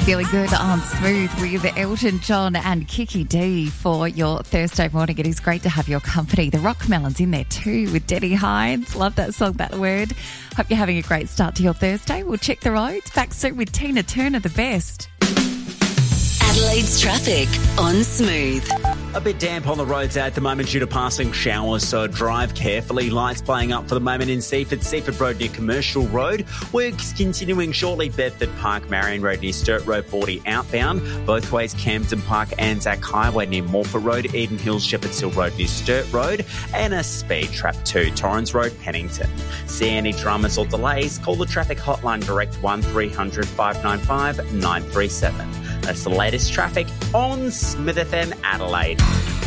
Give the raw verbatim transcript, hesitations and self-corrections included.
Feeling good on Smooth with Elton John and Kiki D for your Thursday morning. It is great to have your company. The Rockmelons in there too with Denny Hines. Love that song, that word. Hope you're having a great start to your Thursday. We'll check the roads. Back soon with Tina Turner, the best. Adelaide's traffic on Smooth. A bit damp on the roads at the moment due to passing showers, so drive carefully. Lights playing up for the moment in Seaford, Seaford Road near Commercial Road. We're continuing shortly Bedford Park, Marion Road near Sturt Road forty outbound. Both ways Camden Park, Anzac Highway near Morpeth Road, Eden Hills, Shepherds Hill Road near Sturt Road, and a speed trap too, Torrens Road, Pennington. See any dramas or delays? Call the traffic hotline direct one three hundred five nine five nine three seven. That's the latest traffic on Smith F M Adelaide.